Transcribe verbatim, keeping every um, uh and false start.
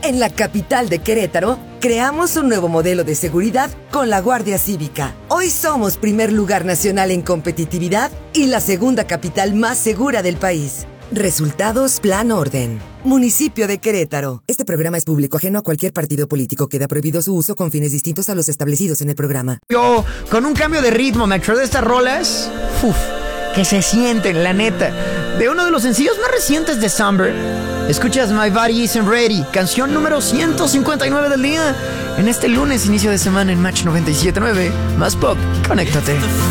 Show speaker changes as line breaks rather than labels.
En la capital de Querétaro, creamos un nuevo modelo de seguridad con la Guardia Cívica. Hoy somos primer lugar nacional en competitividad y la segunda capital más segura del país. Resultados Plan Orden. Municipio de Querétaro. Este programa es público, ajeno a cualquier partido político. Queda prohibido su uso con fines distintos a los establecidos en el programa.
Yo, con un cambio de ritmo, me de estas rolas, uf, que se sienten, la neta. De uno de los sencillos más recientes de Summer, escuchas My Body Isn't Ready, canción número ciento cincuenta y nueve del día, en este lunes, inicio de semana en Match noventa y siete punto nueve. Más pop, conéctate.